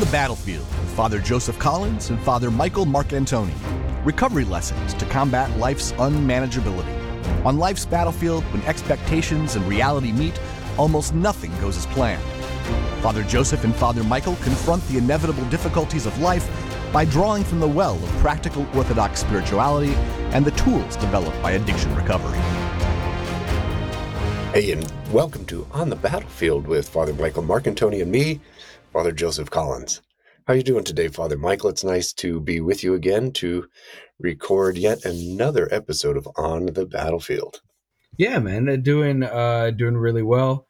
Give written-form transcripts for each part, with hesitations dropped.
the Battlefield with Father Joseph Collins and Father Michael Marcantoni. Recovery lessons to combat life's unmanageability. On life's battlefield, when expectations and reality meet, almost nothing goes as planned. Father Joseph and Father Michael confront the inevitable difficulties of life by drawing from the well of practical Orthodox spirituality and the tools developed by addiction recovery. Hey, and welcome to On the Battlefield with Father Michael Marcantoni and me, Father Joseph Collins. How are you doing today, Father Michael? It's nice to be with you again to record yet another episode of On the Battlefield. Yeah, man, doing really well.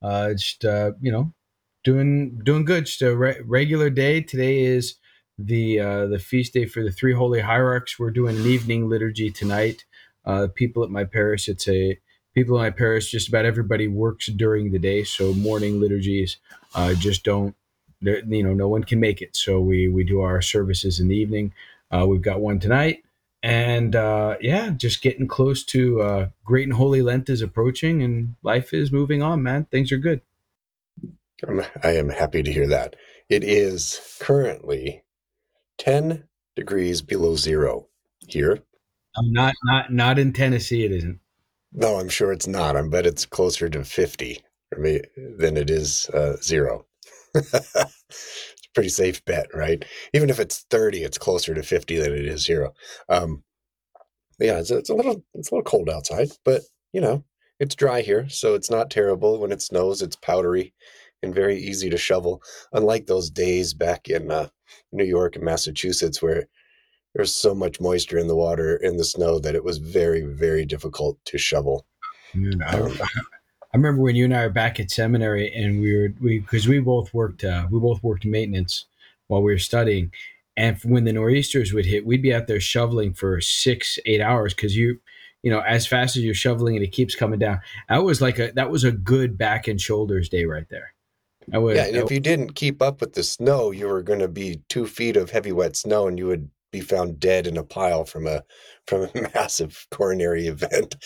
Doing good. Just a regular day. Today is the feast day for the three holy hierarchs. We're doing an evening liturgy tonight. People at my parish, just about everybody works during the day, so morning liturgies just don't. No one can make it, so we do our services in the evening. We've got one tonight. And just getting close to Great and Holy Lent is approaching, and life is moving on, man. Things are good. I am happy to hear that. It is currently 10 degrees below zero here. Not in Tennessee, it isn't. No, I'm sure it's not. I bet it's closer to 50 for me than it is zero. It's a pretty safe bet, right? Even if it's 30, it's closer to 50 than it is zero. Yeah, it's a little cold outside, but it's dry here, so it's not terrible. When it snows, it's powdery and very easy to shovel. Unlike those days back in New York and Massachusetts where there's so much moisture in the water, in the snow, that it was very, very difficult to shovel. I remember when you and I were back at seminary, and we both worked maintenance while we were studying, and when the nor'easters would hit, we'd be out there shoveling for 6-8 hours because as fast as you're shoveling and it keeps coming down. That was a good back and shoulders day right there. And if you didn't keep up with the snow, you were going to be 2 feet of heavy wet snow, and you would be found dead in a pile from a massive coronary event.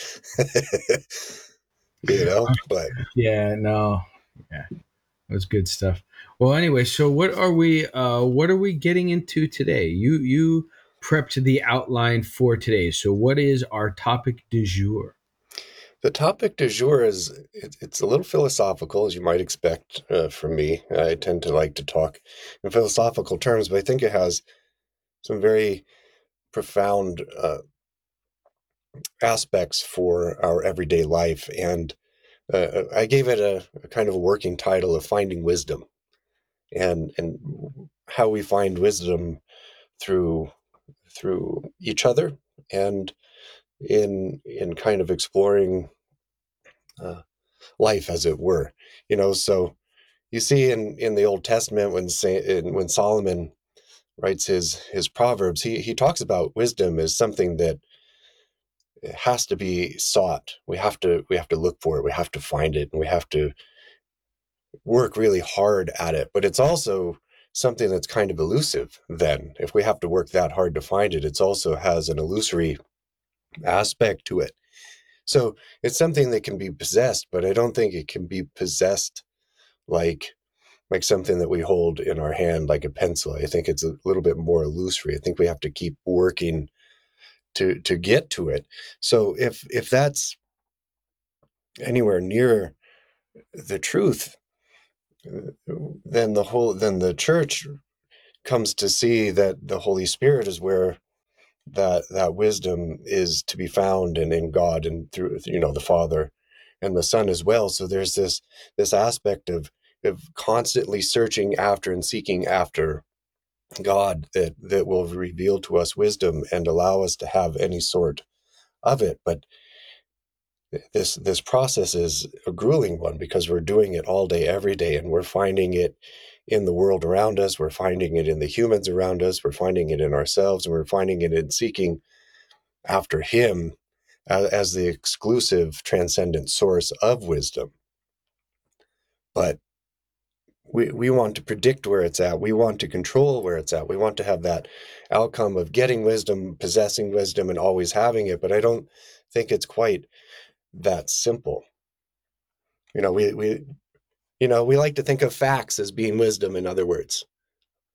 But it was good stuff. Well, anyway, so what are we getting into today? You prepped the outline for today. So what is our topic du jour? The topic du jour it's a little philosophical, as you might expect from me. I tend to like to talk in philosophical terms, but I think it has some very profound aspects for our everyday life. And I gave it a kind of a working title of Finding Wisdom, and how we find wisdom through each other, and in kind of exploring life, as it were. So you see in the Old Testament when Solomon writes his Proverbs, he talks about wisdom as something that has to be sought. We have to look for it. We have to find it, and we have to work really hard at it. But it's also something that's kind of elusive. Then, if we have to work that hard to find it, it also has an illusory aspect to it. So it's something that can be possessed, but I don't think it can be possessed like something that we hold in our hand, like a pencil. I think it's a little bit more illusory. I think we have to keep working to get to it. So if that's anywhere near the truth, then the church comes to see that the Holy Spirit is where that wisdom is to be found, and in God, and through the Father and the Son as well. So there's this aspect of constantly searching after and seeking after God that will reveal to us wisdom and allow us to have any sort of it. But this process is a grueling one, because we're doing it all day, every day, and we're finding it in the world around us. We're finding it in the humans around us. We're finding it in ourselves, and we're finding it in seeking after Him as the exclusive transcendent source of wisdom. But we want to predict where it's at. We want to control where it's at. We want to have that outcome of getting wisdom, possessing wisdom, and always having it. But I don't think it's quite that simple. We like to think of facts as being wisdom, in other words.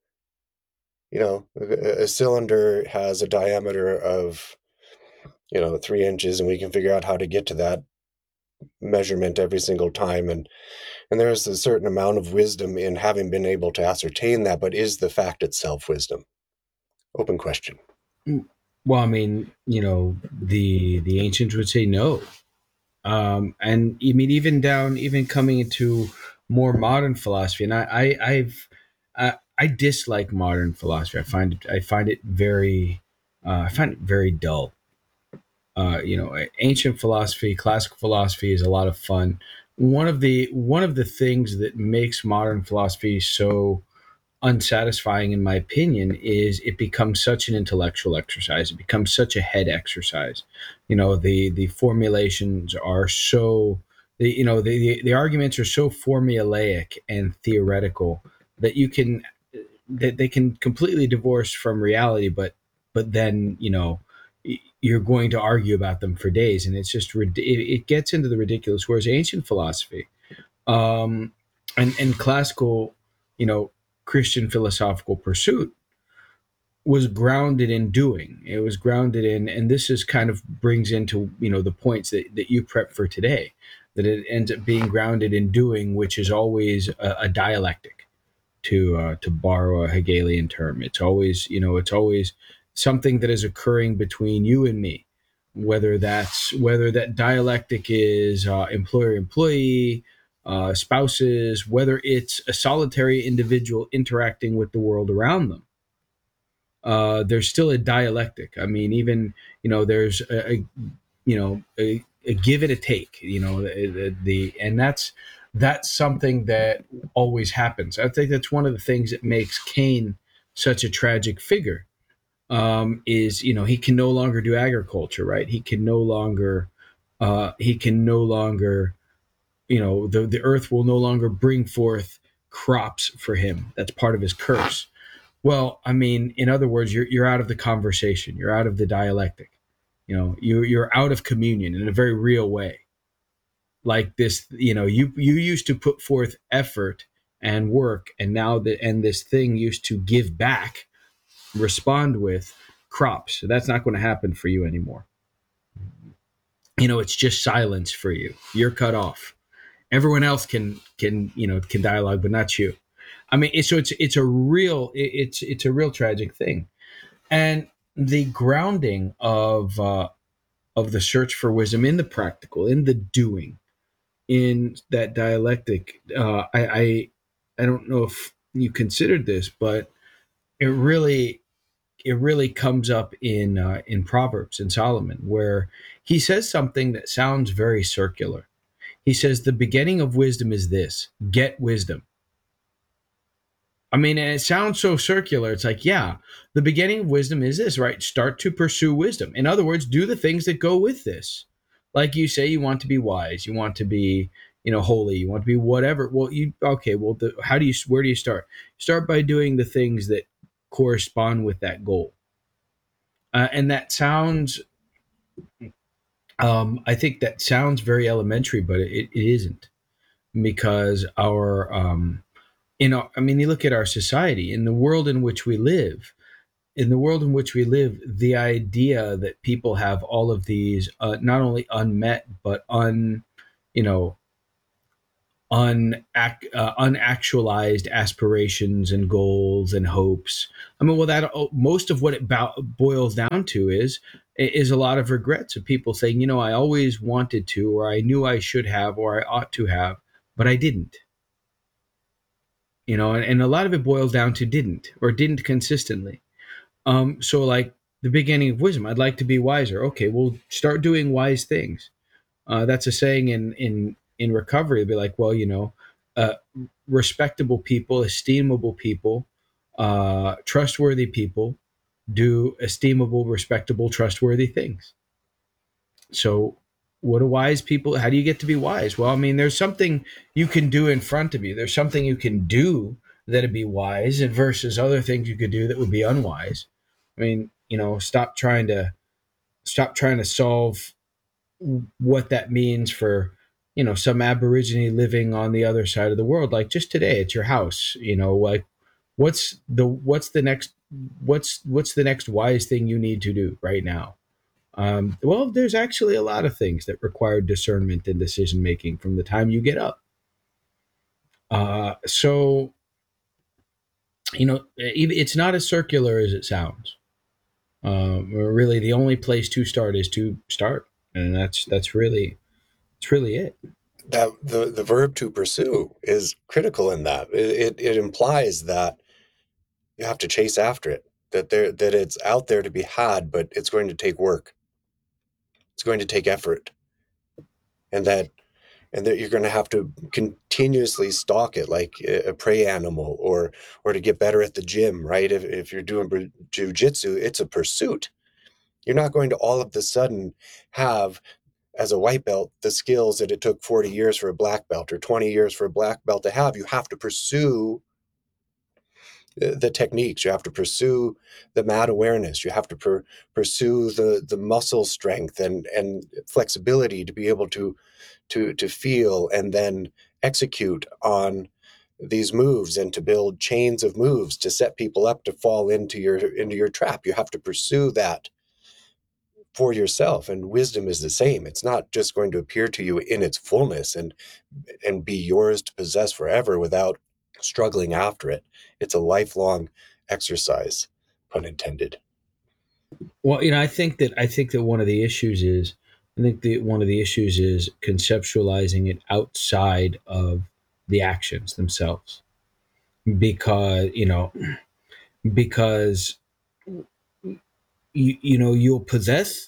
a cylinder has a diameter of 3 inches, and we can figure out how to get to that measurement every single time. And there's a certain amount of wisdom in having been able to ascertain that, but is the fact itself wisdom? Open question. Well, I mean, the ancients would say no. And I mean, even coming into more modern philosophy, and I dislike modern philosophy. I find it very dull. Ancient philosophy, classical philosophy is a lot of fun. One of the things that makes modern philosophy so unsatisfying, in my opinion, is it becomes such an intellectual exercise. It becomes such a head exercise. The formulations are so the arguments are so formulaic and theoretical that they can completely divorce from reality, but then you're going to argue about them for days, and it's just it gets into the ridiculous. Whereas ancient philosophy, and classical, you know, Christian philosophical pursuit was grounded in doing. It was grounded in, and this is kind of brings into the points that you prep for today. That it ends up being grounded in doing, which is always a dialectic. To borrow a Hegelian term, it's always something that is occurring between you and me, whether that dialectic is employer employee, spouses, whether it's a solitary individual interacting with the world around them. There's still a dialectic. I mean, even there's a give and a take. And that's something that always happens. I think that's one of the things that makes Cain such a tragic figure. Is he can no longer do agriculture, right? He can no longer. The earth will no longer bring forth crops for him. That's part of his curse. Well, I mean, in other words, you're out of the conversation. You're out of the dialectic. You're out of communion in a very real way. Like this, you used to put forth effort and work, and this thing used to give back, respond with crops. So that's not going to happen for you anymore. It's just silence for you. You're cut off. Everyone else can dialogue, but not you. I mean, it's a real tragic thing, and the grounding of the search for wisdom in the practical, in the doing, in that dialectic. I don't know if you considered this, but it really comes up in Proverbs, in Solomon, where he says something that sounds very circular. He says the beginning of wisdom is this: get wisdom. I mean, and it sounds so circular. It's like, yeah, the beginning of wisdom is this, right? Start to pursue wisdom. In other words, do the things that go with this. Like you say, you want to be wise, you want to be, holy, you want to be whatever. Well, where do you start? Start by doing the things that correspond with that goal. And that sounds, I think that sounds very elementary, but it isn't, because you look at our society, in the world in which we live, the idea that people have all of these not only unmet but unactualized aspirations and goals and hopes. I mean, well, that most of what it boils down to is a lot of regrets of people saying, I always wanted to, or I knew I should have, or I ought to have, but I didn't. And a lot of it boils down to didn't consistently. So like the beginning of wisdom, I'd like to be wiser. Okay, well, start doing wise things. That's a saying in recovery. It'd be like, well, respectable people, esteemable people, trustworthy people do esteemable, respectable, trustworthy things. So what do wise people, how do you get to be wise? Well, I mean, there's something you can do in front of you. There's something you can do that'd be wise, and versus other things you could do that would be unwise. I mean, stop trying to solve what that means for, some Aborigine living on the other side of the world. Like just today at your house, like what's the next what's the next wise thing you need to do right now? Well, there's actually a lot of things that require discernment and decision making from the time you get up. So it's not as circular as it sounds. Really, the only place to start is to start, and that's really it. That the verb to pursue is critical in that. It implies that you have to chase after it, that it's out there to be had, but it's going to take work. It's going to take effort, and that you're going to have to continuously stalk it like a prey animal, or to get better at the gym, right? If you're doing jujitsu, it's a pursuit. You're not going to all of a sudden have, as a white belt, the skills that it took 40 years for a black belt or 20 years for a black belt to have. You have to pursue the techniques. You have to pursue the mat awareness. You have to pursue the muscle strength and flexibility to be able to feel and then execute on these moves, and to build chains of moves to set people up to fall into your trap. You have to pursue that for yourself, and wisdom is the same. It's not just going to appear to you in its fullness and be yours to possess forever without struggling after it. It's a lifelong exercise, pun intended. Well, I think that one of the issues is conceptualizing it outside of the actions themselves, because you'll possess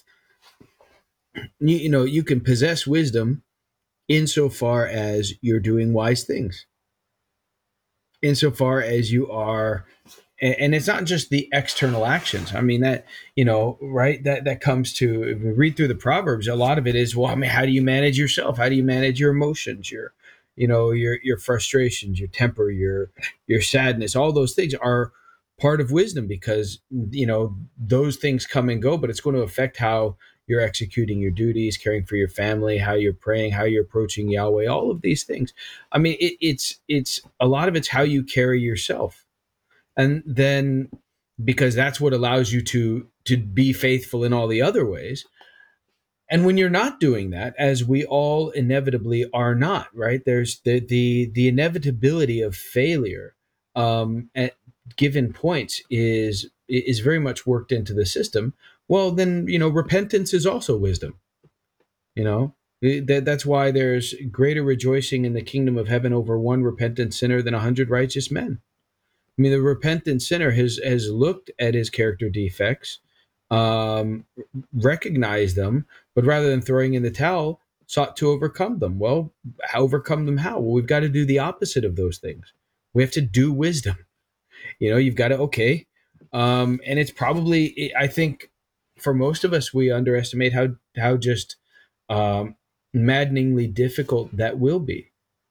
you can possess wisdom insofar as you're doing wise things, insofar as you are, and it's not just the external actions. I mean, that right, that comes to, if we read through the Proverbs, a lot of it is, well, I mean, how do you manage yourself? How do you manage your emotions, your frustrations, your temper, your sadness? All those things are part of wisdom, because those things come and go, but it's going to affect how you're executing your duties, caring for your family, how you're praying, how you're approaching Yahweh, all of these things. I mean, it's a lot of it's how you carry yourself. And then, because that's what allows you to be faithful in all the other ways. And when you're not doing that, as we all inevitably are not, right? There's the inevitability of failure at given points is very much worked into the system. Well, then repentance is also wisdom. That's why there's greater rejoicing in the kingdom of heaven over one repentant sinner than 100 righteous men. I mean, the repentant sinner has looked at his character defects, recognized them, but rather than throwing in the towel, sought to overcome them. Well, overcome them how? Well, we've got to do the opposite of those things. We have to do wisdom. You've got to, and it's probably, I think, for most of us, we underestimate how just maddeningly difficult that will be.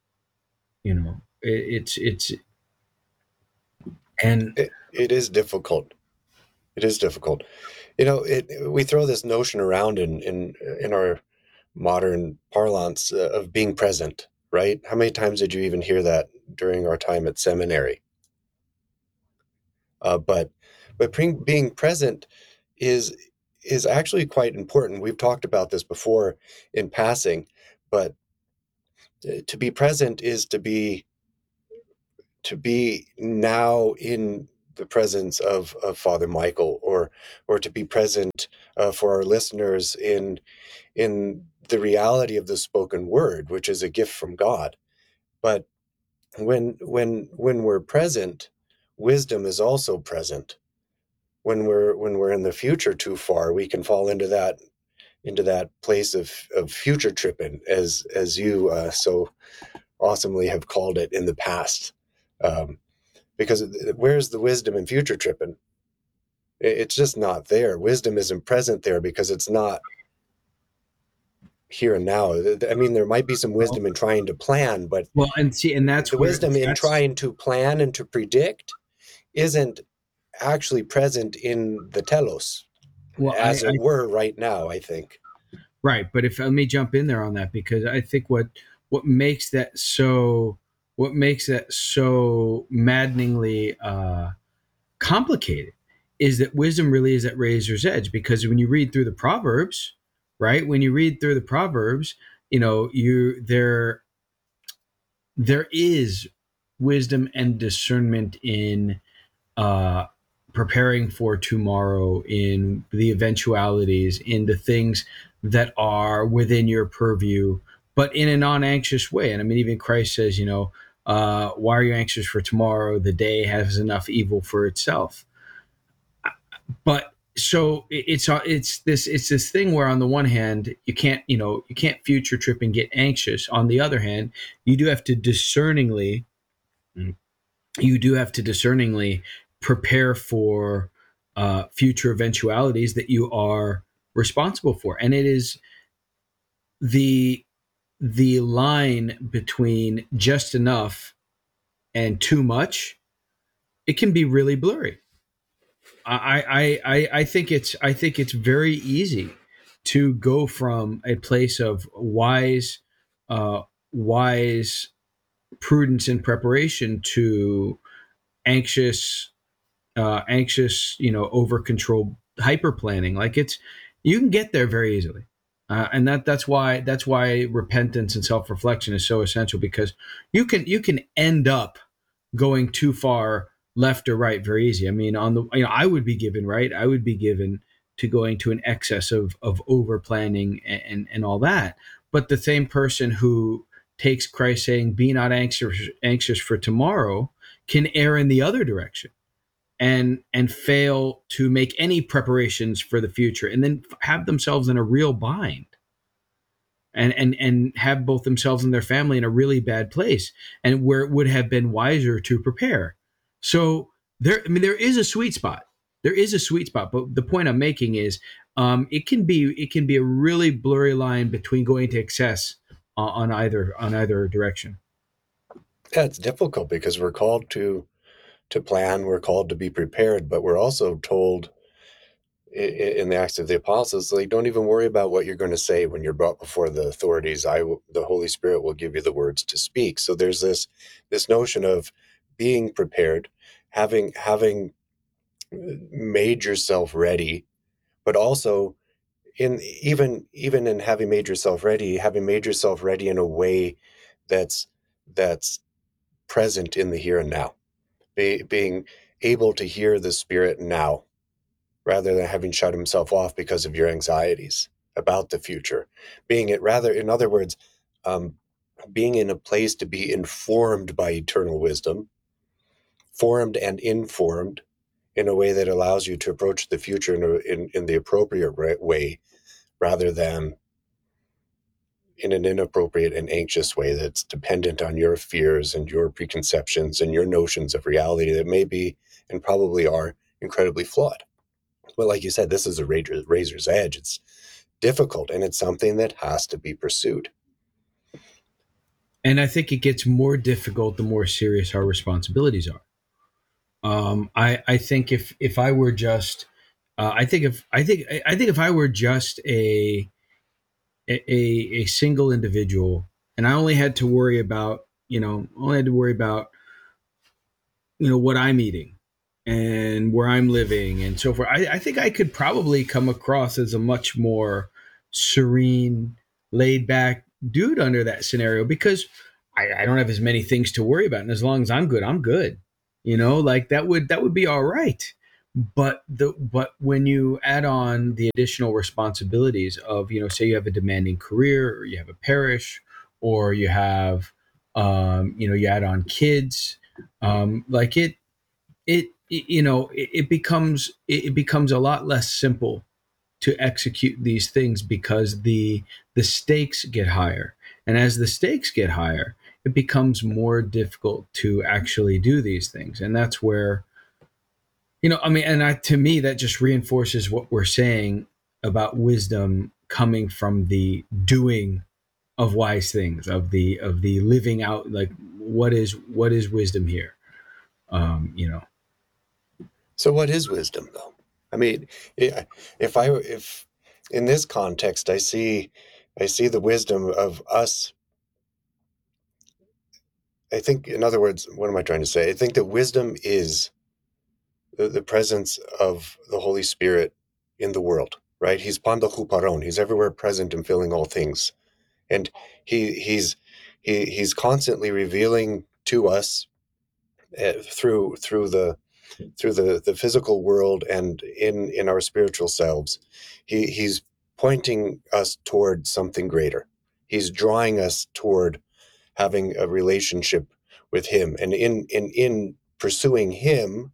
It's and it is difficult. It is difficult. We throw this notion around in our modern parlance of being present, right? How many times did you even hear that during our time at seminary? But being present is actually quite important. We've talked about this before in passing, but to be present is to be now in the presence of Father Michael, or to be present for our listeners in the reality of the spoken word, which is a gift from God. But when we're present, wisdom is also present. When we're in the future too far, we can fall into that place of future tripping, as you so awesomely have called it in the past. Because where's the wisdom in future tripping? It's just not there. Wisdom isn't present there because it's not here and now. I mean, there might be some wisdom in trying to plan, but and that's the wisdom in trying to plan and to predict isn't actually present in the telos, as it were right now, I think. Right, but let me jump in there on that, because I think what makes that so maddeningly complicated is that wisdom really is at razor's edge, because when you read through the Proverbs, right? When you read through the Proverbs, you there is wisdom and discernment in uh, preparing for tomorrow, in the eventualities, in the things that are within your purview, but in a non-anxious way. And I mean, even Christ says, why are you anxious for tomorrow? The day has enough evil for itself. But so it's this thing where, on the one hand, you can't future trip and get anxious. On the other hand, you do have to discerningly prepare for future eventualities that you are responsible for. And it is the line between just enough and too much. It can be really blurry. I think it's very easy to go from a place of uh, wise prudence and preparation to anxious over control hyper planning. Like, you can get there very easily. And that's why repentance and self-reflection is so essential, because you can end up going too far left or right very easy. I mean, I would be given to going to an excess of over planning and all that. But the same person who takes Christ saying, "Be not anxious for tomorrow," can err in the other direction and fail to make any preparations for the future, and then have themselves in a real bind, and have both themselves and their family in a really bad place, and where it would have been wiser to prepare. So there is a sweet spot. There is a sweet spot, but the point I'm making is, it can be a really blurry line between going to excess on either direction. Yeah, it's difficult because we're called to plan, we're called to be prepared, but we're also told in the Acts of the Apostles, like, don't even worry about what you're going to say when you're brought before the authorities. The Holy Spirit will give you the words to speak. So there's this notion of being prepared, having made yourself ready, but also even in having made yourself ready, in a way that's present in the here and now, being able to hear the Spirit now, rather than having shut himself off because of your anxieties about the future. In other words, um, being in a place to be informed by eternal wisdom, formed and informed in a way that allows you to approach the future in the appropriate way, rather than in an inappropriate and anxious way that's dependent on your fears and your preconceptions and your notions of reality that may be, and probably are, incredibly flawed. But like you said, this is a razor's edge. It's difficult, and it's something that has to be pursued. And I think it gets more difficult the more serious our responsibilities are. I think if I were just I think if I were just a single individual, and I only had to worry about what I'm eating and where I'm living and so forth, I think I could probably come across as a much more serene, laid back dude under that scenario, because I don't have as many things to worry about, and as long as I'm good, I'm good. Like, that would be all right. But when you add on the additional responsibilities of, say you have a demanding career, or you have a parish, or you have you add on kids, like it becomes a lot less simple to execute these things, because the stakes get higher, and as the stakes get higher, it becomes more difficult to actually do these things. And that's where, I mean, to me, that just reinforces what we're saying about wisdom coming from the doing of wise things, of the living out, like, what is wisdom here. You know. So what is wisdom, though? I mean, if in this context, I see the wisdom of us. I think, in other words, what am I trying to say? I think that wisdom is the presence of the Holy Spirit in the world, right? He's pando huparon. He's everywhere present and filling all things. And he's constantly revealing to us through the physical world and in our spiritual selves. He's pointing us toward something greater. He's drawing us toward having a relationship with him. And in pursuing him,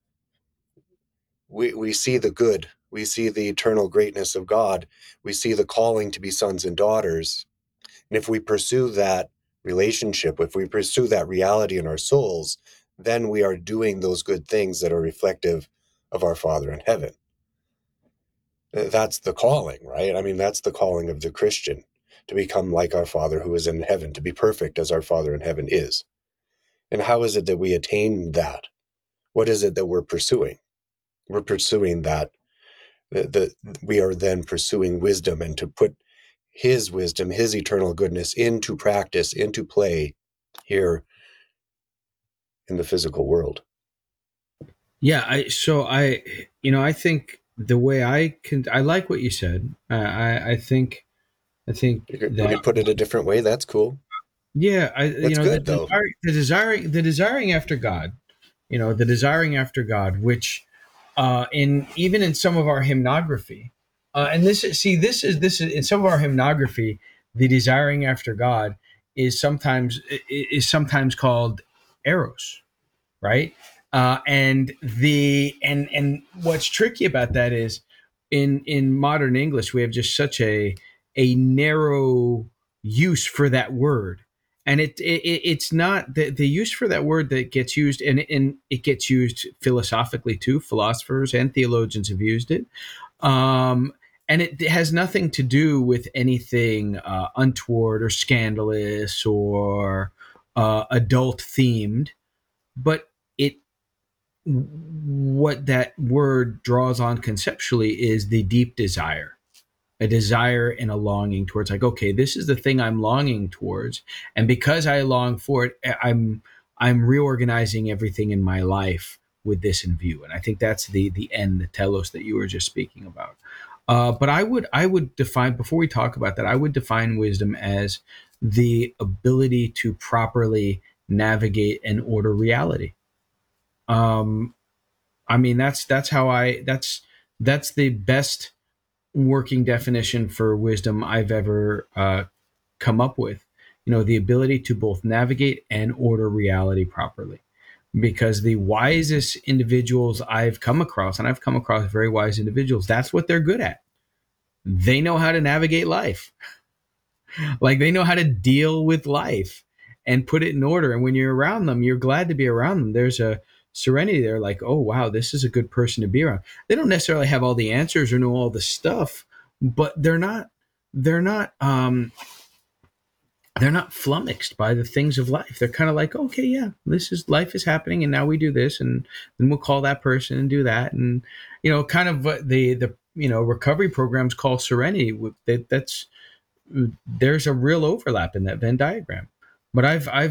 we see the good. We see the eternal greatness of God. We see the calling to be sons and daughters. And if we pursue that relationship, if we pursue that reality in our souls, then we are doing those good things that are reflective of our Father in heaven. That's the calling, right? I mean, that's the calling of the Christian, to become like our Father who is in heaven, to be perfect as our Father in heaven is. And how is it that we attain that? What is it that we're pursuing? We're pursuing that. We are then pursuing wisdom, and to put his wisdom, his eternal goodness into practice, into play here in the physical world. Yeah, I think the way I like what you said. I think you could put it a different way. That's cool. Yeah, That's good, though. The desiring after God, the desiring after God, which even in some of our hymnography, and this is in some of our hymnography, the desiring after God is sometimes called eros, right? And what's tricky about that is in modern English we have just such a narrow use for that word, and it's not the use for that word that gets used, and it gets used philosophically too. Philosophers and theologians have used it, and it has nothing to do with anything untoward or scandalous or adult themed, but what that word draws on conceptually is the deep desire, a desire and a longing towards, like, okay, this is the thing I'm longing towards, and because I long for it, I'm reorganizing everything in my life with this in view. And I think that's the end, the telos that you were just speaking about. But I would define, before we talk about that, I would define wisdom as the ability to properly navigate and order reality. I mean, that's the best working definition for wisdom I've ever come up with. The ability to both navigate and order reality properly. Because the wisest individuals I've come across, and I've come across very wise individuals, that's what they're good at. They know how to navigate life. Like, they know how to deal with life and put it in order. And when you're around them, you're glad to be around them. There's a serenity there, like, oh wow, this is a good person to be around. They don't necessarily have all the answers or know all the stuff, but they're not flummoxed by the things of life. They're kind of like, okay, yeah, life is happening, and now we do this, and then we'll call that person and do that, and kind of what the recovery programs call serenity. There's a real overlap in that Venn diagram. But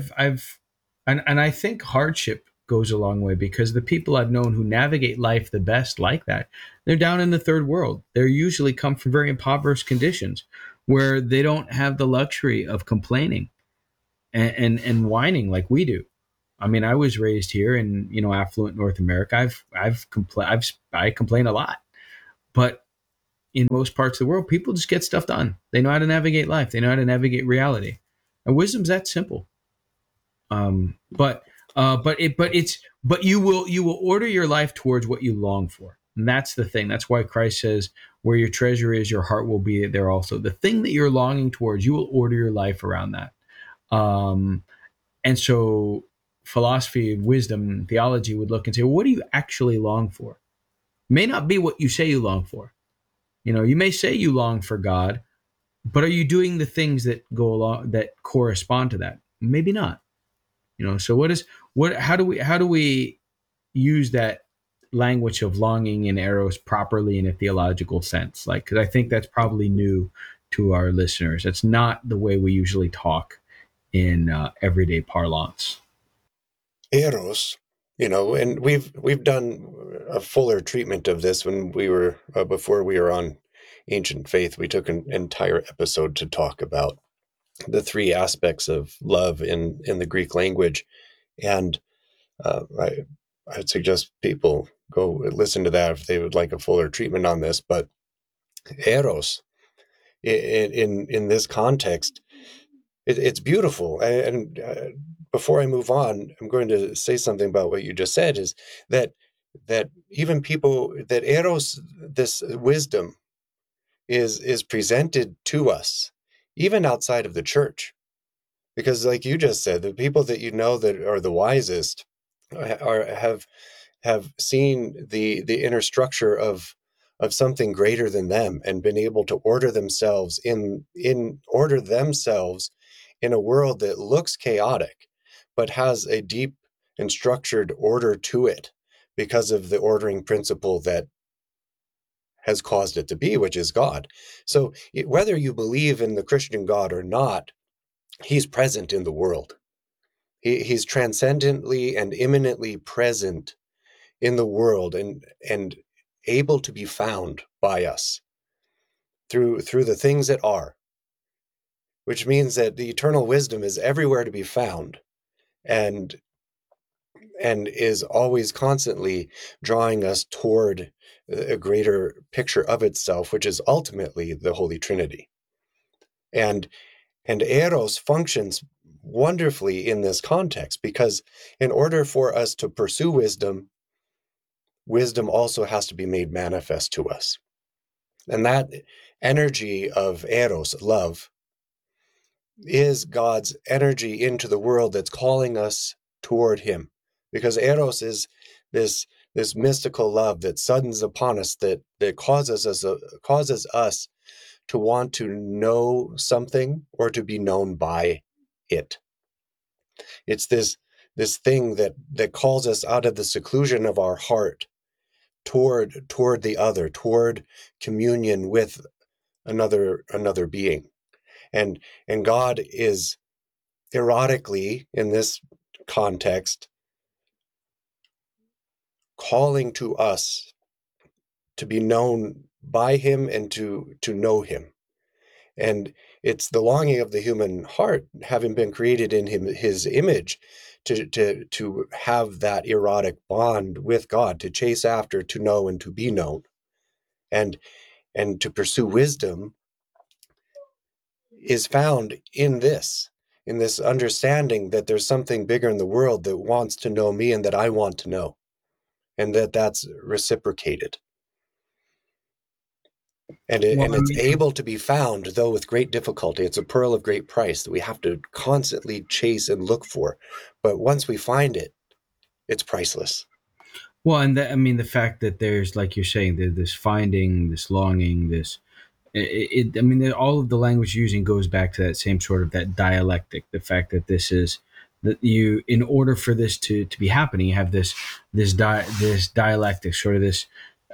I think hardship goes a long way, because the people I've known who navigate life the best like that, they're down in the third world. They usually come from very impoverished conditions where they don't have the luxury of complaining and whining like we do. I mean, I was raised here in affluent North America. I complain a lot, but in most parts of the world, people just get stuff done. They know how to navigate life. They know how to navigate reality, and wisdom's that simple. But you will order your life towards what you long for, and that's the thing. That's why Christ says, "Where your treasure is, your heart will be there also." The thing that you're longing towards, you will order your life around that. And so, philosophy, wisdom, theology would look and say, well, "What do you actually long for?" It may not be what you say you long for. You may say you long for God, but are you doing the things that go along, that correspond to that? Maybe not. So how do we use that language of longing and eros properly in a theological sense? Like, because I think that's probably new to our listeners. It's not the way we usually talk in everyday parlance. Eros, and we've done a fuller treatment of this when we were before we were on Ancient Faith. We took an entire episode to talk about the three aspects of love in the Greek language, and I'd suggest people go listen to that if they would like a fuller treatment on this. But eros, in this context, it's beautiful. And before I move on, I'm going to say something about what you just said. Is that even people, that eros, this wisdom, is presented to us even outside of the church, because, like you just said, the people that you know that are the wisest have seen the inner structure of something greater than them, and been able to order themselves in a world that looks chaotic but has a deep and structured order to it because of the ordering principle that has caused it to be, which is God. So whether you believe in the Christian God or not, he's present in the world. He's transcendently and immanently present in the world, and able to be found by us through the things that are, which means that the eternal wisdom is everywhere to be found, and is always constantly drawing us toward a greater picture of itself, which is ultimately the Holy Trinity. And Eros functions wonderfully in this context, because in order for us to pursue wisdom also has to be made manifest to us. And that energy of Eros, love, is God's energy into the world that's calling us toward him. Because Eros is this mystical love that suddens upon us, that causes us to want to know something or to be known by it. It's this thing that calls us out of the seclusion of our heart toward the other, toward communion with another being. And God is erotically, in this context, calling to us to be known by him and to know him. And it's the longing of the human heart, having been created in his image, to have that erotic bond with God, to chase after, to know, and to be known, and to pursue wisdom is found in this understanding that there's something bigger in the world that wants to know me and that I want to know, and that's reciprocated. And it's able to be found, though with great difficulty. It's a pearl of great price that we have to constantly chase and look for. But once we find it, it's priceless. Well, and the fact that there's, like you're saying, this finding, this longing, this, all of the language using goes back to that same sort of that dialectic. The fact that this is that you, in order for this to be happening, you have this dialectic, sort of this,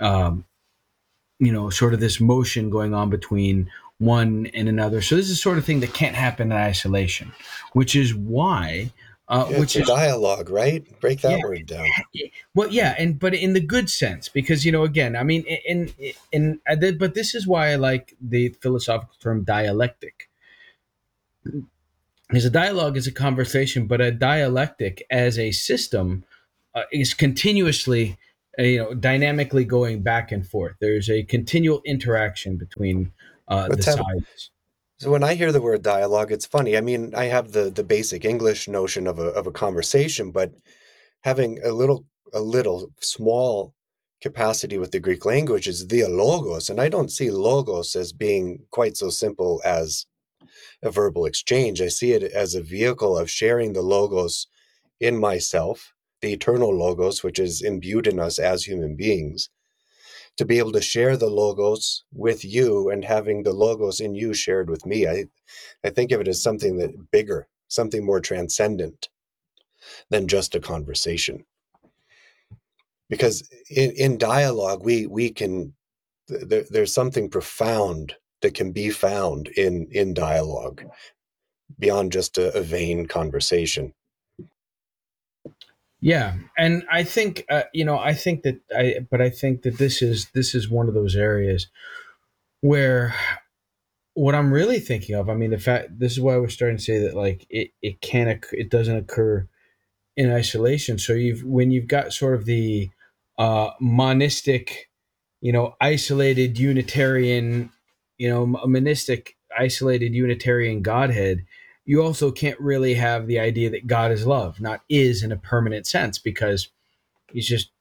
sort of this motion going on between one and another. So this is the sort of thing that can't happen in isolation, which is why. Which is dialogue, right? Break that word down. Well, yeah, but in the good sense, because again, but this is why I like the philosophical term dialectic. Because a dialogue is a conversation, but a dialectic as a system is continuously, dynamically going back and forth. There's a continual interaction between the sides. So when I hear the word dialogue, it's funny. I mean, I have the basic English notion of a conversation, but having a little small capacity with the Greek language is dialogos, and I don't see logos as being quite so simple as a verbal exchange. I see it as a vehicle of sharing the logos in myself, the eternal logos, which is imbued in us as human beings, to be able to share the logos with you, and having the logos in you shared with me. I think of it as something that bigger, something more transcendent than just a conversation. Because in dialogue, we can, there's something profound that can be found in dialogue beyond just a vain conversation. Yeah, and I think I think that I think that this is one of those areas where what I'm really thinking of. I mean, the fact this is why we're starting to say that like it doesn't occur in isolation. So when you've got sort of the monistic, isolated Unitarian, a monistic isolated Unitarian Godhead, you also can't really have the idea that God is love, not is in a permanent sense, because he's just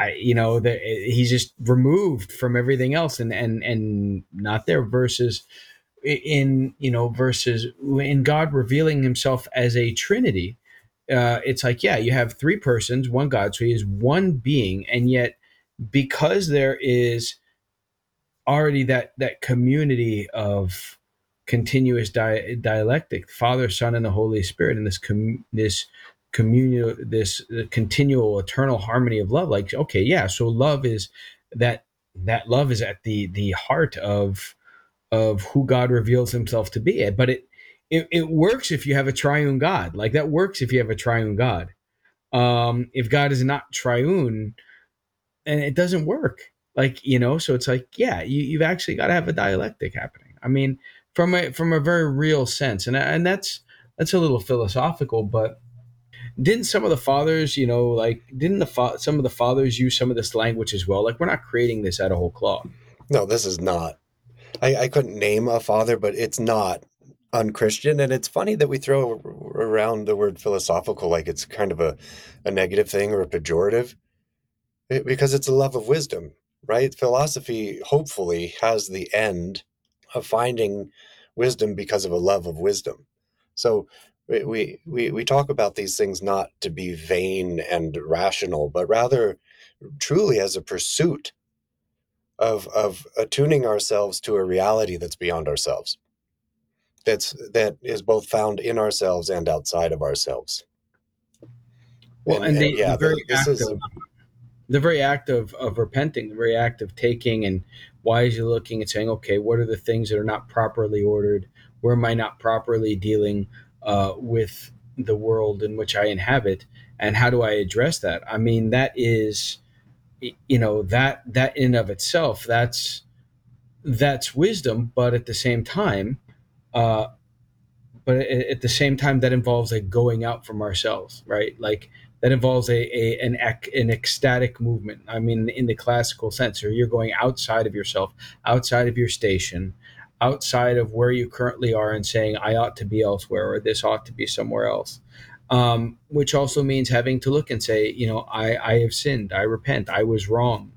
he's just removed from everything else and not there versus versus in God revealing himself as a trinity. It's like, yeah, you have three persons, one God, so he is one being, and yet because there is already that community of continuous dialectic, Father, Son, and the Holy Spirit, and this communal, this continual, eternal harmony of love. Like, okay, yeah, so love is that love is at the heart of who God reveals Himself to be. But it works if you have a triune God. Like that works if you have a triune God. If God is not triune, and it doesn't work. Like, so it's like, yeah, you've actually got to have a dialectic happening. I mean, from a very real sense, and that's a little philosophical, but didn't some of the fathers, like didn't some of the fathers use some of this language as well? Like, we're not creating this out of whole cloth. No, this is not. I couldn't name a father, but it's not unchristian. And it's funny that we throw around the word philosophical like it's kind of a negative thing or a pejorative, because it's a love of wisdom, right? Philosophy hopefully has the end of finding wisdom because of a love of wisdom. So we talk about these things not to be vain and rational, but rather truly as a pursuit of attuning ourselves to a reality that's beyond ourselves, that is both found in ourselves and outside of ourselves. Well, and And the yeah, very this act is, of repenting, the very act of taking and wisely looking and saying, okay, what are the things that are not properly ordered? Where am I not properly dealing with the world in which I inhabit? And how do I address that? I mean, that is, that in and of itself, that's wisdom, but at the same time, uh, at the same time that involves like going out from ourselves, right? Like that involves an ecstatic movement. I mean, in the classical sense, or you're going outside of yourself, outside of your station, outside of where you currently are, and saying, I ought to be elsewhere, or this ought to be somewhere else. Which also means having to look and say, I have sinned, I repent, I was wrong.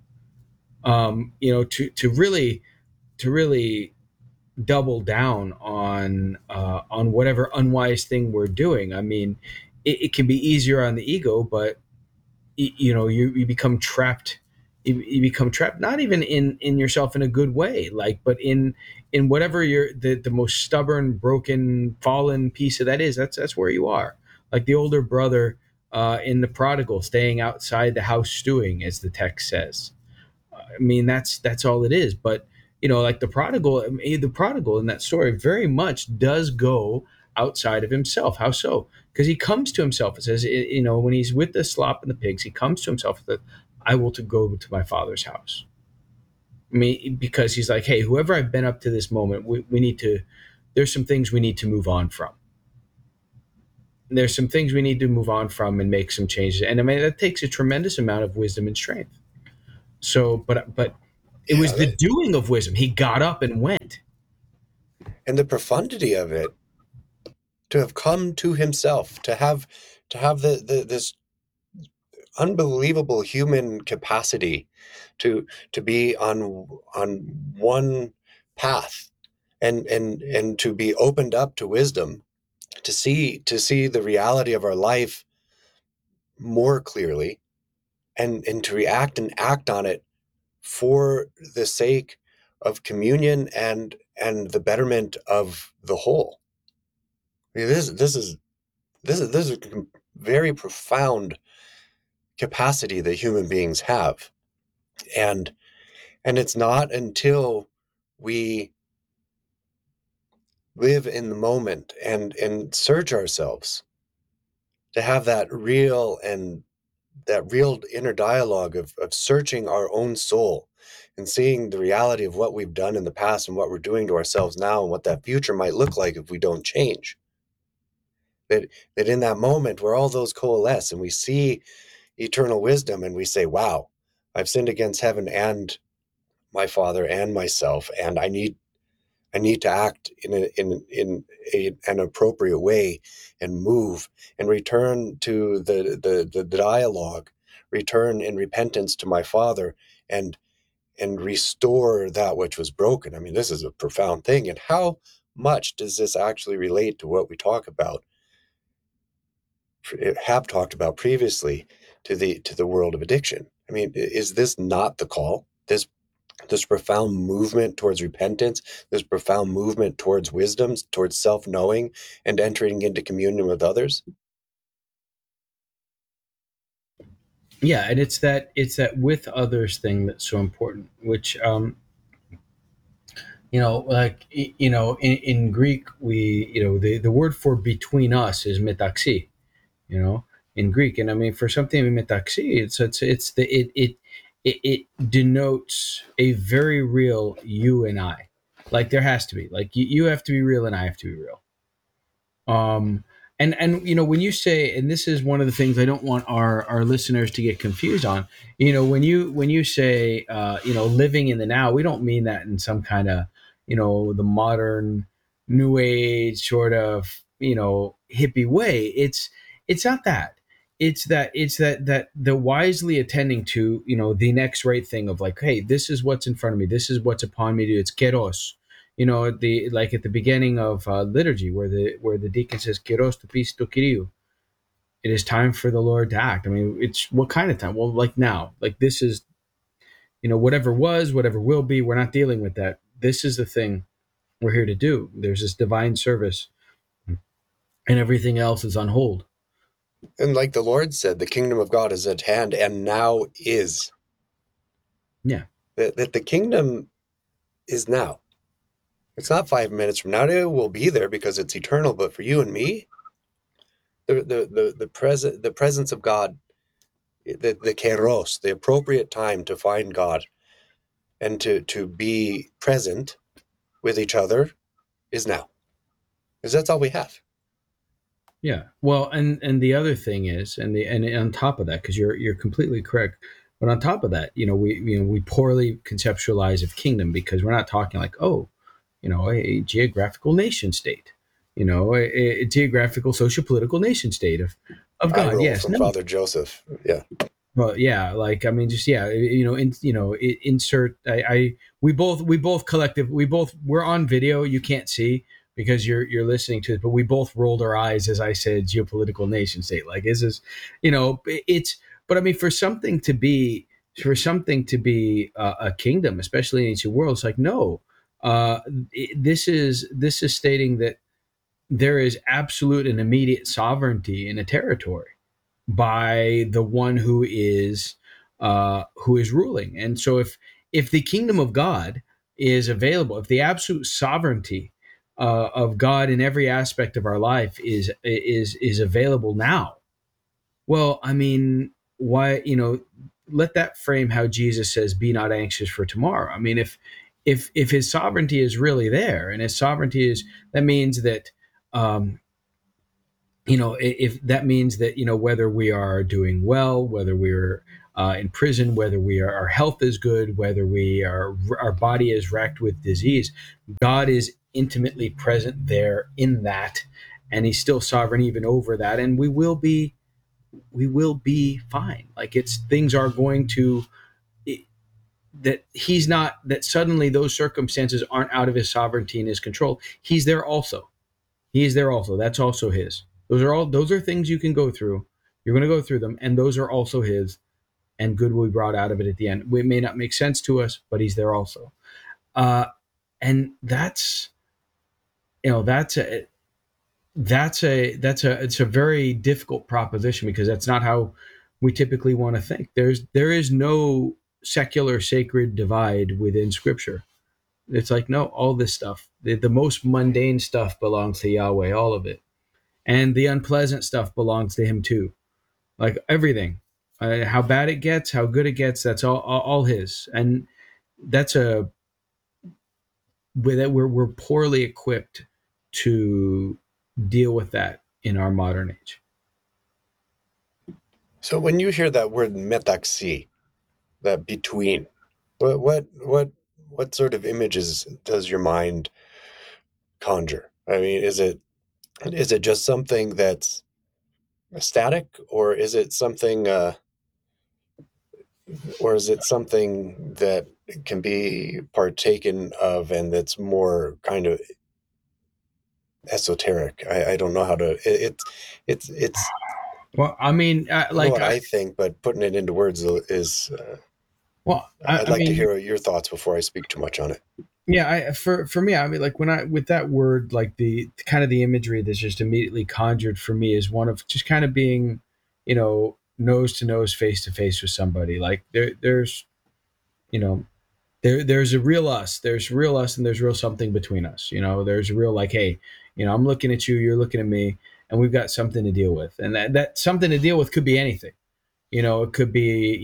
To really double down on whatever unwise thing we're doing. I mean, it can be easier on the ego, but you become trapped. You become trapped, not even in yourself in a good way, like, but in whatever the most stubborn, broken, fallen piece of that is. That's where you are. Like the older brother in the prodigal, staying outside the house stewing, as the text says. I mean, that's all it is. But like the prodigal in that story very much does go outside of himself. How so? Because he comes to himself. It says, when he's with the slop and the pigs, he comes to himself that I will to go to my father's house. I mean, because he's like, hey, whoever I've been up to this moment, we need to. There's some things we need to move on from. There's some things we need to move on from and make some changes. And I mean, that takes a tremendous amount of wisdom and strength. So, but it was yeah, the doing of wisdom. He got up and went. and the profundity of it, to have come to himself, to have this unbelievable human capacity to be on one path, and to be opened up to wisdom, to see the reality of our life more clearly, and to react and act on it for the sake of communion and the betterment of the whole. I mean, this is a very profound capacity that human beings have, and it's not until we live in the moment and search ourselves to have that real and that real inner dialogue of searching our own soul and seeing the reality of what we've done in the past and what we're doing to ourselves now and what that future might look like if we don't change. That in that moment where all those coalesce and we see eternal wisdom and we say, wow, I've sinned against heaven and my father and myself, and I need to act an appropriate way and move and return to the dialogue, return in repentance to my Father, and restore that which was broken. I mean, this is a profound thing. And how much does this actually relate to what we have talked about previously, to the world of addiction? I mean, is this not the call? This profound movement towards repentance, this profound movement towards wisdom, towards self-knowing, and entering into communion with others. Yeah, and it's that with others thing that's so important, which in Greek, we, the word for between us is metaxi, in Greek. And I mean, for something metaxi, it denotes a very real you and I. Like, there has to be, like, you have to be real and I have to be real. And when you say, and this is one of the things I don't want our listeners to get confused on, when you say living in the now, we don't mean that in some kind of the modern new age sort of hippie way. It's not that. It's that the wisely attending to the next right thing of, like, hey, this is what's in front of me, this is what's upon me to do. It's keros, at the beginning of liturgy, where the deacon says, "Kyros to peace to Kyriou." It is time for the Lord to act. I mean, it's what kind of time? Well, like now, like this is, whatever was, whatever will be. We're not dealing with that. This is the thing we're here to do. There's this divine service, and everything else is on hold. And like the Lord said, the kingdom of God is at hand, and now is. Yeah, that the kingdom is now. It's not 5 minutes from now. It will be there because it's eternal. But for you and me, the presence of God, the kairos, the appropriate time to find God and to be present with each other, is now. Because that's all we have. Yeah. Well, and the other thing is, and on top of that, because you're completely correct, but on top of that, we poorly conceptualize of kingdom, because we're not talking like, a geographical nation state, a geographical social-political nation state of God. Yes. From Father Joseph. Yeah. Well, yeah, like, I mean, just, yeah, insert. We both collective. We're on video. You can't see because you're listening to it, but we both rolled our eyes as I said geopolitical nation state. Like, is this, it's. But I mean, for something to be a kingdom, especially in ancient worlds, like, no, this is stating that there is absolute and immediate sovereignty in a territory by the one who is ruling. And so if the kingdom of God is available, if the absolute sovereignty of God in every aspect of our life is available now, well, I mean, why, let that frame how Jesus says, "Be not anxious for tomorrow." I mean, if his sovereignty is really there, and his sovereignty is, that means that if that means that, whether we are doing well, whether we're in prison, whether our health is good, whether our body is wracked with disease, God is intimately present there in that, and he's still sovereign even over that, and we will be fine. Like, things are going to, that he's not, that suddenly those circumstances aren't out of his sovereignty and his control. He's there also. That's also his. Those are things you can go through. You're going to go through them, and those are also his, and good will be brought out of it at the end. It may not make sense to us, but he's there also. And it's a very difficult proposition, because that's not how we typically want to think. There is no secular sacred divide within Scripture. It's like, no, all this stuff, the most mundane stuff belongs to Yahweh, all of it. And the unpleasant stuff belongs to him too. Like, everything. How bad it gets, how good it gets, that's all his. And that's a with it, we're poorly equipped to deal with that in our modern age. So when you hear that word metaxi, that between, what sort of images does your mind conjure? I mean, is it just something that's static, or is it something that can be partaken of and that's more kind of esoteric? I don't know how to it's Well, I mean, I know what I think, but putting it into words is well, I'd I like to mean, hear your thoughts before I speak too much on it. yeah, for me, I mean, like when I with that word, like the kind of the imagery that's just immediately conjured for me is one of just kind of being, nose to nose, face to face with somebody. Like there's, you know, there's a real us. There's real us, and there's real something between us. There's a real like, hey, I'm looking at you, you're looking at me, and we've got something to deal with, and that something to deal with could be anything. It could be,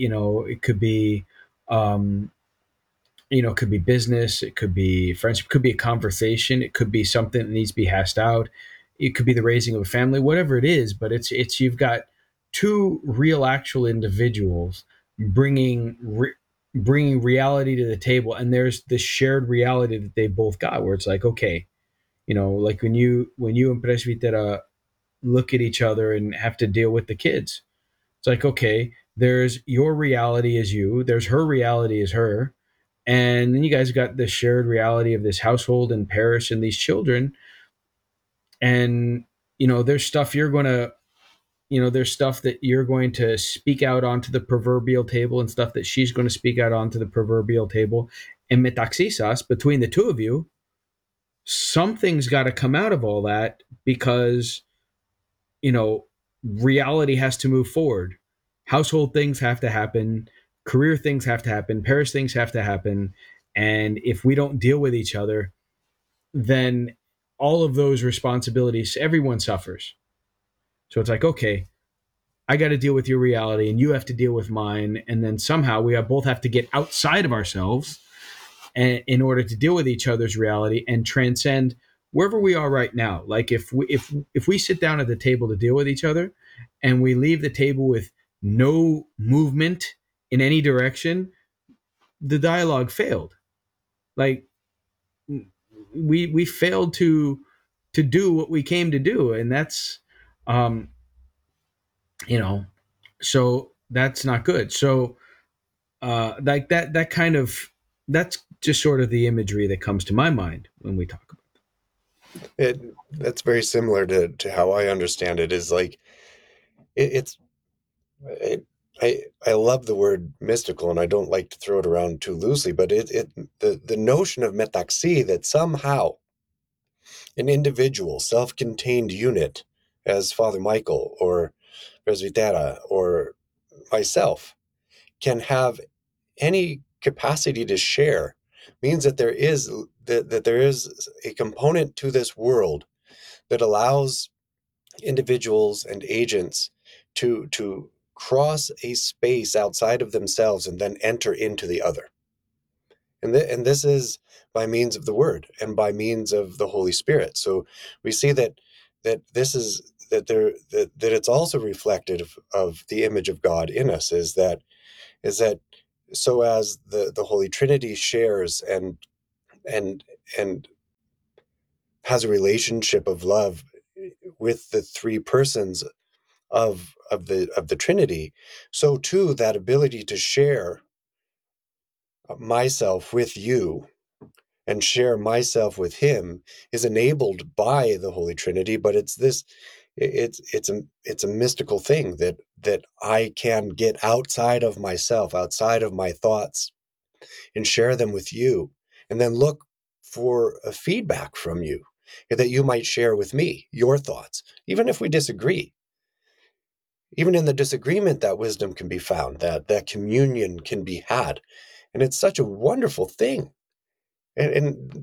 um, it could be business, it could be friendship, it could be a conversation, it could be something that needs to be hashed out, it could be the raising of a family, whatever it is. But it's you've got two real, actual individuals bringing reality to the table, and there's this shared reality that they both got, where it's like, okay, like when you and Presbitera look at each other and have to deal with the kids, it's like, okay, there's your reality as you, there's her reality as her, and then you guys got the shared reality of this household and parish and these children. And there's stuff you're going to there's stuff that you're going to speak out onto the proverbial table, and stuff that she's going to speak out onto the proverbial table. And metaxisas, between the two of you, something's got to come out of all that, because reality has to move forward. Household things have to happen, career things have to happen, parish things have to happen. And if we don't deal with each other, then all of those responsibilities, everyone suffers. So it's like, okay, I got to deal with your reality and you have to deal with mine. And then somehow we both have to get outside of ourselves in order to deal with each other's reality and transcend wherever we are right now. Like if we sit down at the table to deal with each other, and we leave the table with no movement in any direction, the dialogue failed. Like we failed to do what we came to do, and that's um so that's not good. So like that kind of, that's just sort of the imagery that comes to my mind when we talk about That's very similar to how I understand it. Is like it's it, I love the word mystical, and I don't like to throw it around too loosely, but the notion of metaxi, that somehow an individual, self-contained unit, as Father Michael or Presbitera or myself, can have any capacity to share, means that there is a component to this world that allows individuals and agents to cross a space outside of themselves and then enter into the other. And this is by means of the Word and by means of the Holy Spirit. So we see that this is that it's also reflective of the image of God in us. Is that so as the Holy Trinity shares and has a relationship of love with the three persons of the Trinity, so too that ability to share myself with you and share myself with him is enabled by the Holy Trinity. But it's a mystical thing that I can get outside of myself, outside of my thoughts, and share them with you, and then look for a feedback from you, that you might share with me your thoughts, even if we disagree. Even in the disagreement, that wisdom can be found, that communion can be had. And it's such a wonderful thing. And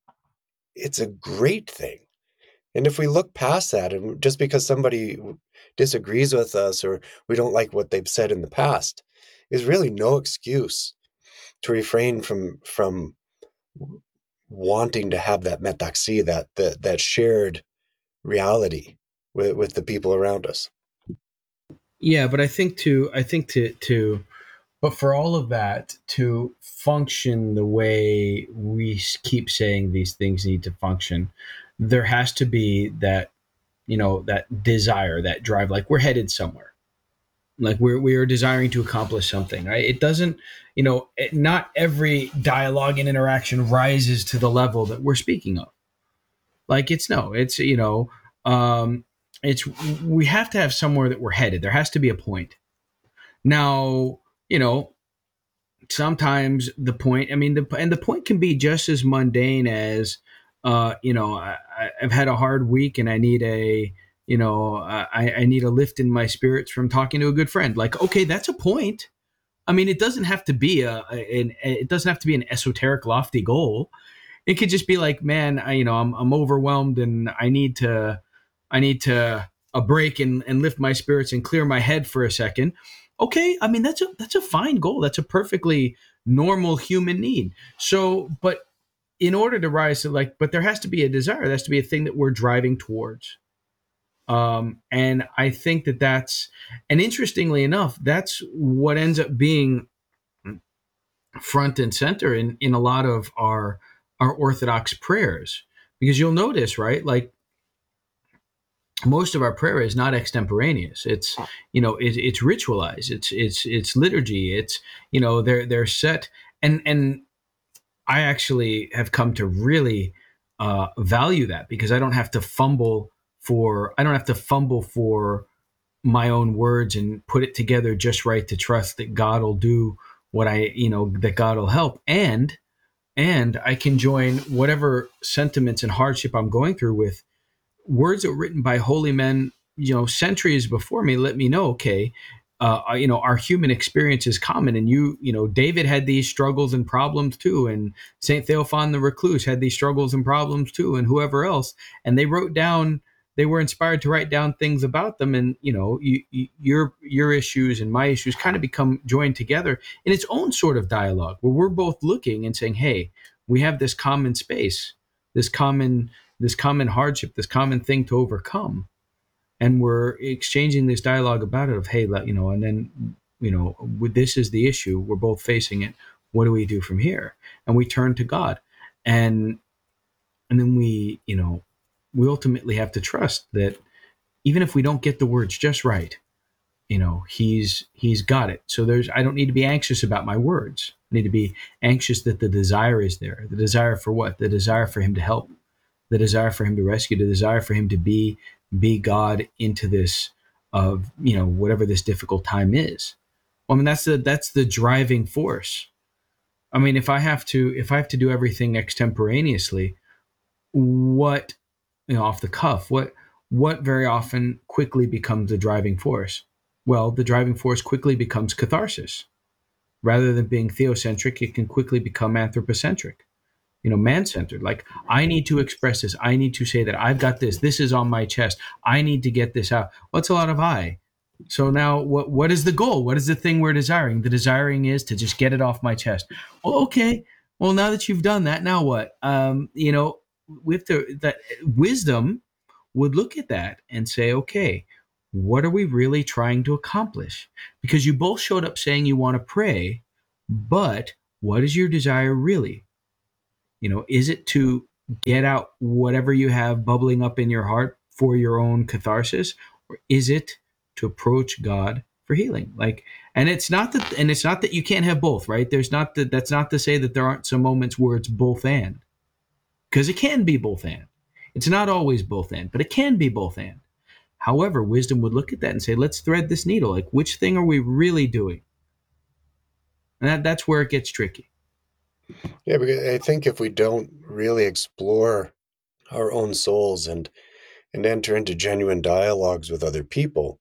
it's a great thing. And if we look past that, and just because somebody disagrees with us, or we don't like what they've said in the past, is really no excuse to refrain from wanting to have that metaxi, that shared reality with the people around us. Yeah, but I think to but for all of that to function the way we keep saying these things need to function, there has to be that, that desire, that drive, like we're headed somewhere, like we are desiring to accomplish something, right? It doesn't, not every dialogue and interaction rises to the level that we're speaking of. Like it's um it's we have to have somewhere that we're headed. There has to be a point. Now, sometimes the point, I mean, and the point can be just as mundane as, I've had a hard week and I need I need a lift in my spirits from talking to a good friend. Like, okay, that's a point. I mean, it doesn't have to be it doesn't have to be an esoteric, lofty goal. It could just be like, man, I'm overwhelmed and I need to a break and lift my spirits and clear my head for a second. Okay, I mean that's a fine goal. That's a perfectly normal human need. So, but in order to rise to, like, but there has to be a desire. There has to be a thing that we're driving towards. And I think and interestingly enough, that's what ends up being front and center in a lot of our Orthodox prayers, because you'll notice, right, like most of our prayer is not extemporaneous. It's it's ritualized. It's liturgy. It's they're set, and I actually have come to really value that, because I don't have to fumble for my own words and put it together just right to trust that God will do what that God will help, and I can join whatever sentiments and hardship I'm going through with words that were written by holy men, centuries before me. Let me know, okay, our human experience is common, and David had these struggles and problems too, and Saint Theophan the Recluse had these struggles and problems too, and whoever else, and they were inspired to write down things about them, and your issues and my issues kind of become joined together in its own sort of dialogue, where we're both looking and saying, hey, we have this common space, this common hardship, this common thing to overcome, and we're exchanging this dialogue about it of, hey, and then this is the issue, we're both facing it, what do we do from here? And we turn to God, and then we ultimately have to trust that even if we don't get the words just right, he's got it. So I don't need to be anxious about my words. I need to be anxious that the desire is there. The desire for what? The desire for him to help, the desire for him to rescue, the desire for him to be God into this, of whatever this difficult time is. Well, I mean, that's the driving force. I mean, if I have to do everything extemporaneously, what, off the cuff, what very often quickly becomes the driving force? Well, the driving force quickly becomes catharsis. Rather than being theocentric, it can quickly become anthropocentric, man-centered. Like, I need to express this. I need to say that I've got this. This is on my chest. I need to get this out. What's a lot of I? So now what is the goal? What is the thing we're desiring? The desiring is to just get it off my chest. Well, okay. Well, now that you've done that, now what? We have to, that wisdom would look at that and say, okay, what are we really trying to accomplish? Because you both showed up saying you want to pray, but what is your desire really? Is it to get out whatever you have bubbling up in your heart for your own catharsis, or is it to approach God for healing? Like, and it's not that you can't have both, right? That's not to say that there aren't some moments where it's both and, because it can be both and. It's not always both and, but it can be both and. However, wisdom would look at that and say, let's thread this needle. Like, which thing are we really doing? And that's where it gets tricky. Yeah, because I think if we don't really explore our own souls and enter into genuine dialogues with other people,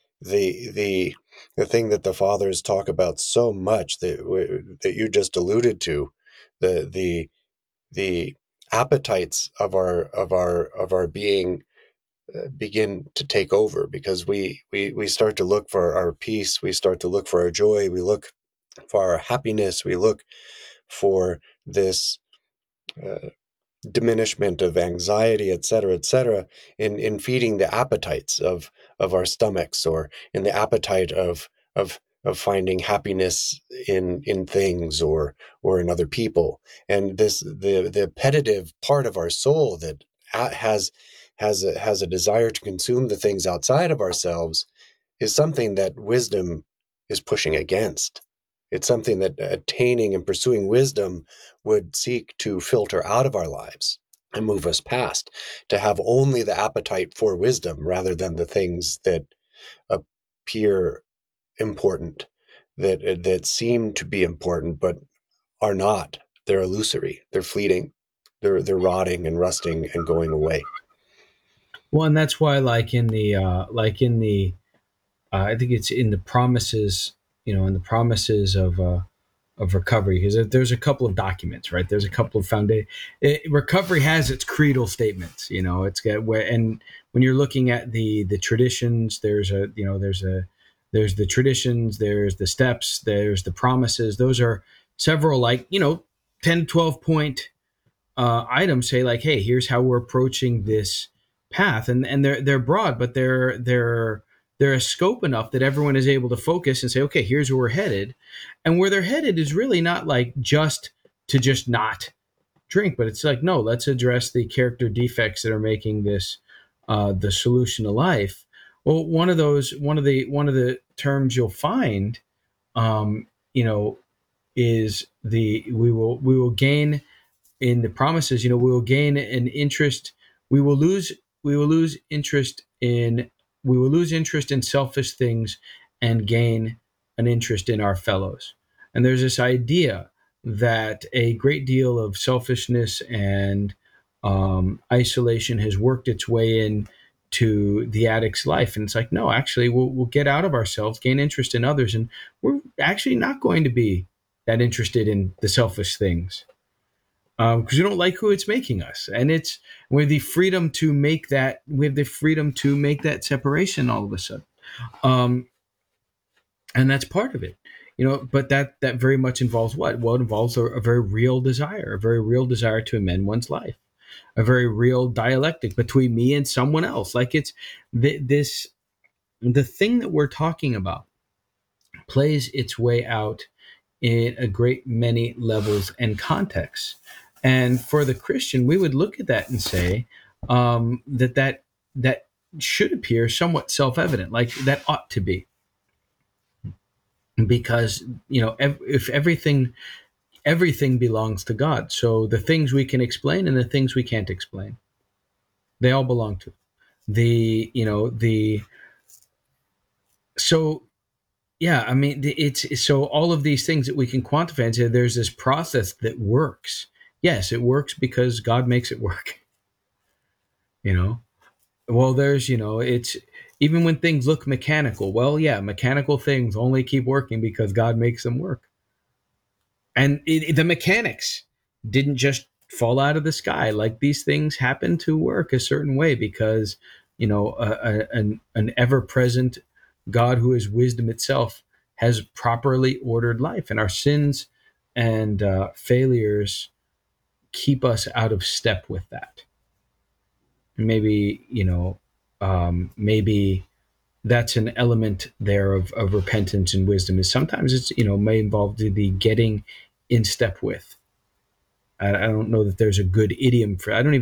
the thing that the fathers talk about so much, that you just alluded to, the appetites of our being begin to take over, because we start to look for our peace, we start to look for our joy, we look for our happiness, we look for this diminishment of anxiety, et cetera, in feeding the appetites of our stomachs, or in the appetite of finding happiness in things, or in other people. And the appetitive part of our soul that has a desire to consume the things outside of ourselves is something that wisdom is pushing against. It's something that attaining and pursuing wisdom would seek to filter out of our lives and move us past, to have only the appetite for wisdom rather than the things that appear important, that seem to be important but are not. They're illusory, they're fleeting, they're rotting and rusting and going away. Well, and that's why, I think it's in the promises, in the promises of recovery, because there's a couple of documents, right? There's a couple of recovery has its creedal statements. It's got where, and when you're looking at the traditions, there's the traditions, there's the steps, there's the promises. Those are several, 10, 12 point items, say like, hey, here's how we're approaching this path, and they're broad, but they're a scope enough that everyone is able to focus and say, okay, here's where we're headed. And where they're headed is really not like just not drink, but it's like, no, let's address the character defects that are making this the solution to life. Well, one of the terms you'll find, is we will gain in the promises. We will gain an interest. We will lose interest in selfish things and gain an interest in our fellows. And there's this idea that a great deal of selfishness and isolation has worked its way in to the addict's life. And it's like, no, actually, we'll get out of ourselves, gain interest in others, and we're actually not going to be that interested in the selfish things, because we don't like who it's making us. And we have the freedom to make that. We have the freedom to make that separation all of a sudden, and that's part of it. But that very much involves what? Well, it involves a very real desire to amend one's life, a very real dialectic between me and someone else. Like it's the thing that we're talking about plays its way out in a great many levels and contexts. And for the Christian, we would look at that and say that should appear somewhat self-evident, like that ought to be, because if everything belongs to God, so the things we can explain and the things we can't explain, they all belong to so. Yeah, I mean, it's so all of these things that we can quantify and say there's this process that works. Yes, it works because God makes it work. Well, there's, it's even when things look mechanical. Well, yeah, mechanical things only keep working because God makes them work. And the mechanics didn't just fall out of the sky. Like these things happen to work a certain way because, an ever-present God who is wisdom itself has properly ordered life, and our sins and failures keep us out of step with that. Maybe maybe that's an element there of repentance and wisdom. Is sometimes it's may involve the getting in step with. I don't know that there's a good idiom for. I don't even